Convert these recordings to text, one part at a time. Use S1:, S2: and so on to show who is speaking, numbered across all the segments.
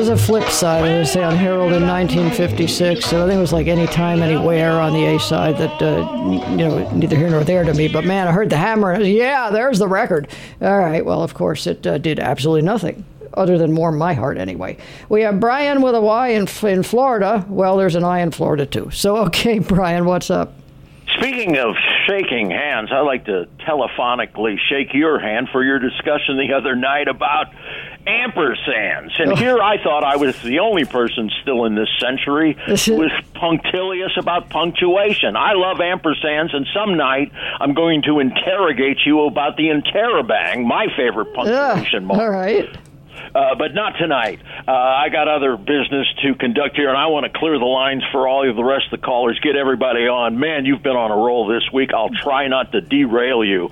S1: a flip side, as I say, on Herald in 1956. So I think it was like Anytime, Anywhere on the A side that, neither here nor there to me. But man, I heard the hammer. And there's the record. All right. Well, of course, it did absolutely nothing other than warm my heart anyway. We have Brian with a Y in Florida. Well, there's an I in Florida, too. So, okay, Brian, what's up?
S2: Speaking of shaking hands, I'd like to telephonically shake your hand for your discussion the other night about ampersands. And here I thought I was the only person still in this century who was punctilious about punctuation. I love ampersands, and some night I'm going to interrogate you about the interrobang, my favorite punctuation mark.
S1: All right.
S2: But not tonight. I got other business to conduct here, and I want to clear the lines for all of the rest of the callers, get everybody on. Man, you've been on a roll this week. I'll try not to derail you.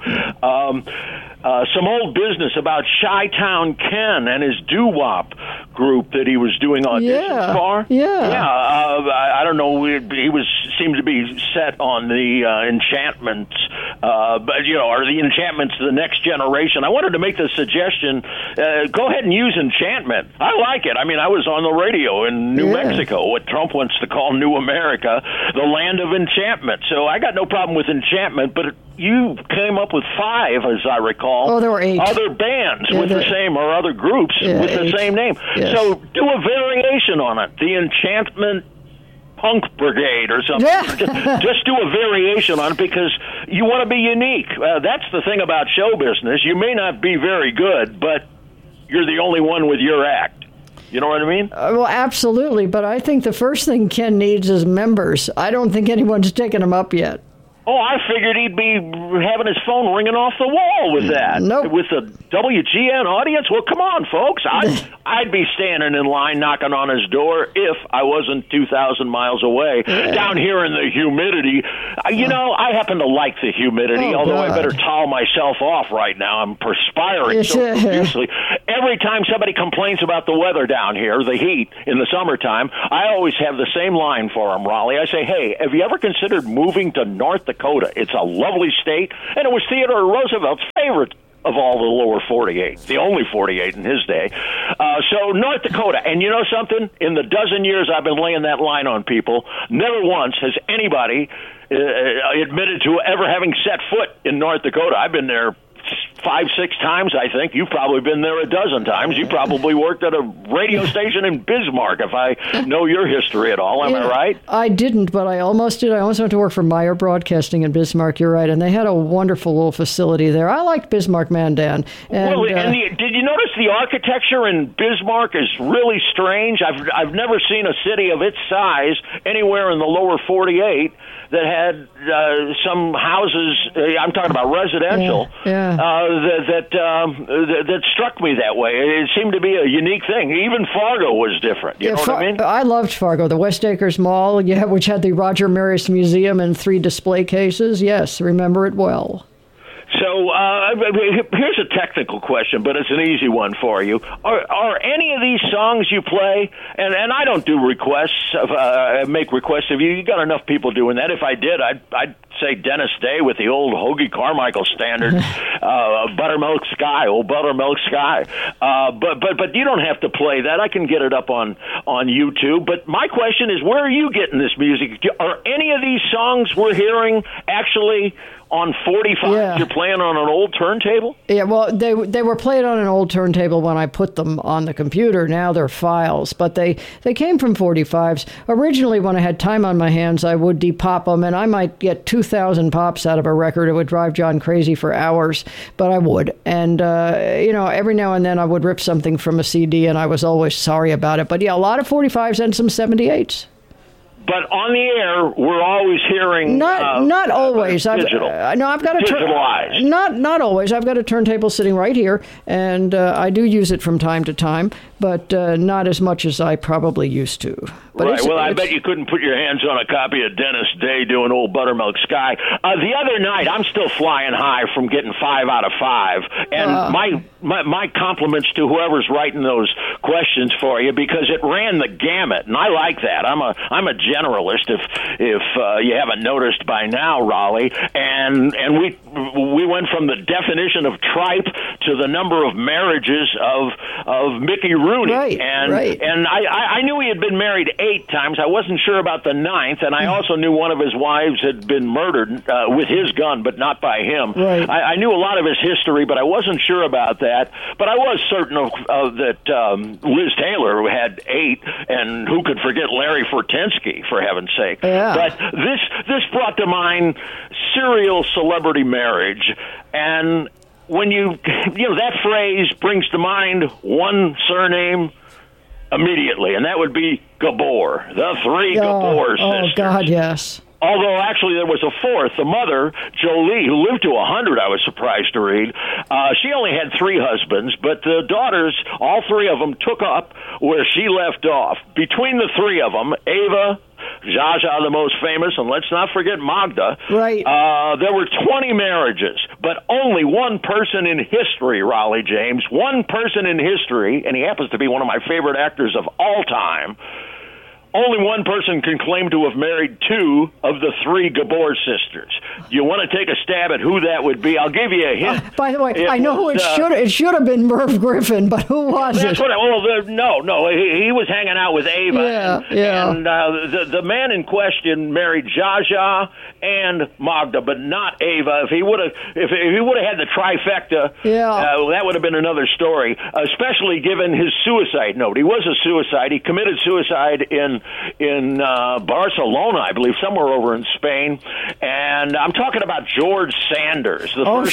S2: Some old business about Chi-Town Ken and his doo-wop group that he was doing auditions for. I don't know. He seemed to be set on the enchantments, or the enchantments of the next generation. I wanted to make the suggestion, go ahead and use enchantment. I like it. I mean, I was on the radio in New Mexico, what Trump wants to call New America, the land of enchantment. So I got no problem with enchantment, but you came up with 5, as I recall.
S1: Oh, there were 8.
S2: Other bands with the same, or other groups with 8. The same name.
S1: Yes.
S2: So do a variation on it. The Enchantment Punk Brigade or something. Just do a variation on it because you want to be unique. That's the thing about show business. You may not be very good, but you're the only one with your act. You know what I mean?
S1: Well, absolutely. But I think the first thing Ken needs is members. I don't think anyone's taken him up yet.
S2: Oh, I figured he'd be having his phone ringing off the wall with that.
S1: Nope.
S2: With the WGN audience? Well, come on, folks. I'd be standing in line knocking on his door if I wasn't 2,000 miles away. Down here in the humidity. I happen to like the humidity, although I better towel myself off right now. I'm perspiring so profusely. Every time somebody complains about the weather down here, the heat in the summertime, I always have the same line for them, Raleigh. I say, hey, have you ever considered moving to North Dakota? It's a lovely state, and it was Theodore Roosevelt's favorite of all the lower 48, the only 48 in his day. So North Dakota, and you know something? In the dozen years I've been laying that line on people, never once has anybody admitted to ever having set foot in North Dakota. I've been there 5-6 times, I think. You've probably been there a dozen times. You probably worked at a radio station in Bismarck, if I know your history at all. Am I right?
S1: I didn't, but I almost did. I almost went to work for Meyer Broadcasting in Bismarck. You're right. And they had a wonderful little facility there. I liked Bismarck, man, Dan. And,
S2: did you notice the architecture in Bismarck is really strange? I've never seen a city of its size anywhere in the lower 48 that had some houses, I'm talking about residential, that struck me that way. It seemed to be a unique thing. Even Fargo was different. You know what I mean?
S1: I loved Fargo. The West Acres Mall, which had the Roger Maris Museum and 3 display cases. Yes, remember it well.
S2: So here's a technical question, but it's an easy one for you. Are any of these songs you play, and I don't do requests, make requests of you. You got enough people doing that. If I did, I'd say Dennis Day with the old Hoagie Carmichael standard, Buttermilk Sky, old Buttermilk Sky. But you don't have to play that. I can get it up on YouTube. But my question is, where are you getting this music? Are any of these songs we're hearing actually on 45? You're playing on an old turntable?
S1: Yeah, well, they were played on an old turntable when I put them on the computer. Now they're files, but they came from 45s. Originally, when I had time on my hands, I would depop them, and I might get 2,000 pops out of a record. It would drive John crazy for hours, but I would. And, every now and then I would rip something from a CD, and I was always sorry about it. But, a lot of 45s and some 78s.
S2: But on the air, we're always hearing
S1: not always.
S2: Digital.
S1: I've got
S2: digitalized.
S1: Not always. I've got a turntable sitting right here, and I do use it from time to time, but not as much as I probably used to. But
S2: right. Well, I bet you couldn't put your hands on a copy of Dennis Day doing old Buttermilk Sky. The other night, I'm still flying high from getting 5 out of 5, and my compliments to whoever's writing those questions for you, because it ran the gamut, and I like that. I'm a generalist, if you haven't noticed by now, Raleigh, and we went from the definition of tripe to the number of marriages of Mickey Rooney.
S1: Right.
S2: And I knew he had been married 8 times. I wasn't sure about the 9th, and I also knew one of his wives had been murdered with his gun, but not by him.
S1: Right.
S2: I knew a lot of his history, but I wasn't sure about that. But I was certain of that Liz Taylor had 8, and who could forget Larry Fortensky, for heaven's sake.
S1: Yeah.
S2: But this brought to mind serial celebrity marriage, and when that phrase brings to mind one surname immediately, and that would be Gabor, the 3 Gabor sisters.
S1: Oh, God, yes.
S2: Although, actually, there was a 4th. The mother, Jolie, who lived to 100, I was surprised to read. She only had 3 husbands, but the daughters, all 3 of them, took up where she left off. Between the 3 of them, Ava, Zsa Zsa, the most famous, and let's not forget Magda.
S1: Right.
S2: There were 20 marriages, but only one person in history, Raleigh James, one person in history, and he happens to be one of my favorite actors of all time. Only one person can claim to have married 2 of the 3 Gabor sisters. You want to take a stab at who that would be? I'll give you a hint.
S1: By the way, I know who it should. It should have been Merv Griffin, but who was
S2: that's
S1: it?
S2: No. He was hanging out with Ava.
S1: Yeah.
S2: And the man in question married Zsa Zsa and Magda, but not Ava. If he would have had the trifecta, that would have been another story. Especially given his suicide note. He was a suicide. He committed suicide in Barcelona, I believe, somewhere over in Spain. And I'm talking about George Sanders.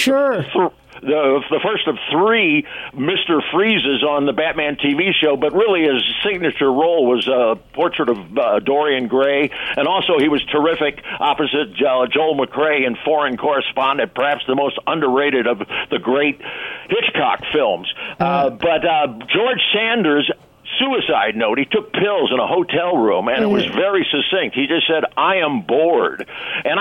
S2: The first of 3 Mr. Freezes on the Batman TV show, but really his signature role was a portrait of Dorian Gray, and also he was terrific opposite Joel McCrea in Foreign Correspondent, perhaps the most underrated of the great Hitchcock films. But George Sanders' suicide note, he took pills in a hotel room, and it was very succinct. He just said, "I am bored." And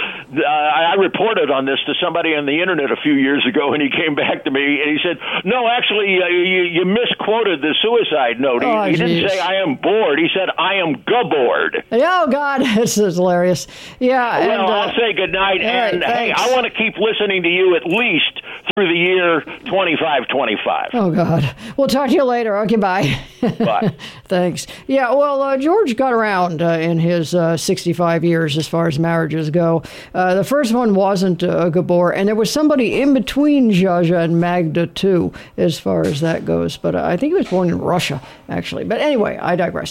S2: I reported on this to somebody on the internet a few years ago, and he came back to me, and he said, "No, actually, you misquoted the suicide note. He didn't say, 'I am bored.' He said, 'I am gabored.'"
S1: Oh, God, this is hilarious. Yeah.
S2: Well, I'll say goodnight, and hey, I want to keep listening to you at least through the year 2525.
S1: Oh, God. We'll talk to you later. Okay, bye.
S2: Bye.
S1: Thanks. Yeah, well, George got around in his 65 years as far as marriages go. The first one wasn't Gabor, and there was somebody in between Zsa Zsa and Magda, too, as far as that goes. But I think he was born in Russia, actually. But anyway, I digress.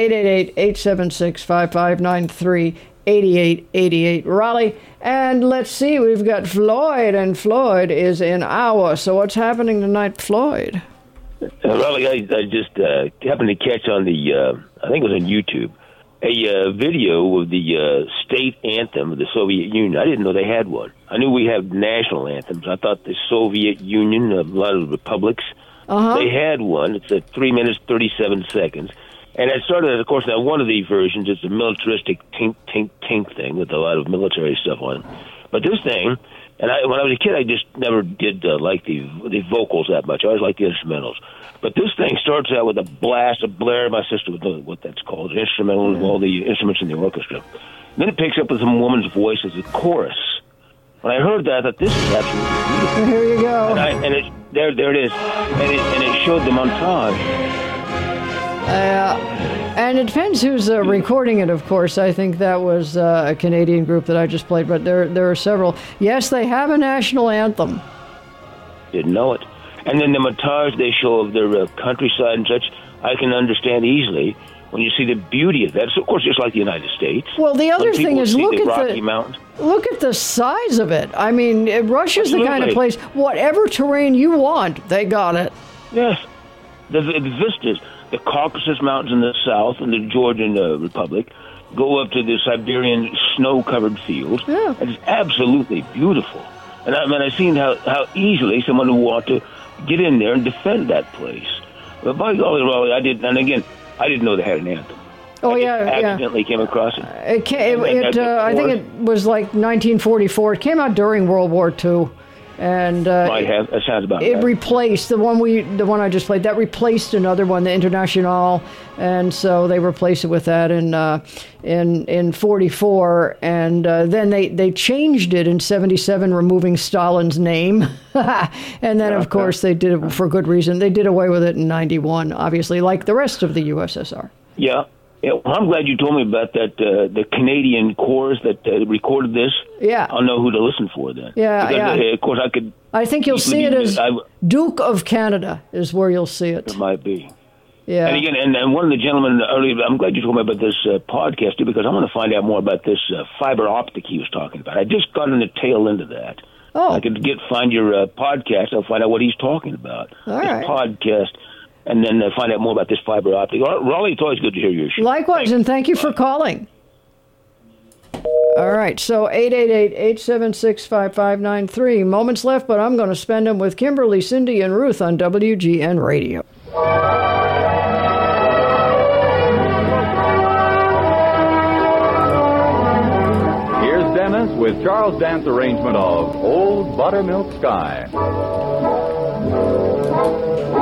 S1: 888-876-5593. 8888 Raleigh. And let's see, we've got Floyd, and Floyd is in Iowa. So what's happening tonight, Floyd?
S3: Raleigh, I just happened to catch on I think it was on YouTube, a video of the state anthem of the Soviet Union. I didn't know they had one. I knew we have national anthems. I thought the Soviet Union, a lot of republics, they had one. It's at 3 minutes, 37 seconds. And it started, of course, now one of the versions is a militaristic tink, tink, tink thing with a lot of military stuff on it. But this thing, and when I was a kid, I just never did like the vocals that much. I always liked the instrumentals. But this thing starts out with a blast, a blare. My sister would know what that's called, an instrumental of all the instruments in the orchestra. Then it picks up with some woman's voice as a chorus. When I heard that, I thought, this is absolutely beautiful.
S1: Here you go.
S3: There it is. And it showed the montage.
S1: And it depends who's recording it, of course. I think that was a Canadian group that I just played, but there are several. Yes, they have a national anthem.
S3: Didn't know it. And then the montage they show of their countryside and such, I can understand easily when you see the beauty of that. It's, of course, just like the United States.
S1: Well, the other thing is, look at
S3: Rocky Mountains.
S1: Look at the size of it. I mean, Russia's the kind of place, whatever terrain you want, they got it.
S3: Yes. The vistas. The Caucasus Mountains in the south and the Georgian Republic go up to the Siberian snow-covered fields. Yeah. It's absolutely beautiful. And I've seen how easily someone would want to get in there and defend that place. But by golly, Raleigh, I didn't know they had an anthem.
S1: Oh,
S3: I accidentally came across it.
S1: I think it was like 1944. It came out during World War II. And
S3: might have. That sounds about
S1: it
S3: right.
S1: replaced the one I just played. That replaced another one, the Internationale, and so they replaced it with that in 44. And then they changed it in 77, removing Stalin's name. And then, of course, they did it for good reason. They did away with it in 91, obviously, like the rest of the USSR.
S3: Yeah. Yeah, well, I'm glad you told me about that. The Canadian corps that recorded this.
S1: Yeah,
S3: I'll know who to listen for then.
S1: Yeah,
S3: because,
S1: yeah.
S3: Of course, I could.
S1: I think you'll see it as Duke of Canada is where you'll see it.
S3: It might be.
S1: Yeah.
S3: And again, and one of the gentlemen earlier, I'm glad you told me about this podcast too, because I want to find out more about this fiber optic he was talking about. I just got in the tail end of that.
S1: Oh.
S3: I could find your podcast. I'll find out what he's talking about.
S1: All
S3: his
S1: right.
S3: podcast. And then find out more about this fiber optic. Raleigh, it's always good to hear your show.
S1: Likewise, and thank you for calling. All right, so 888-876-5593. Moments left, but I'm going to spend them with Kimberly, Cindy, and Ruth on WGN Radio.
S4: Here's Dennis with Charles Dance arrangement of Old Buttermilk Sky.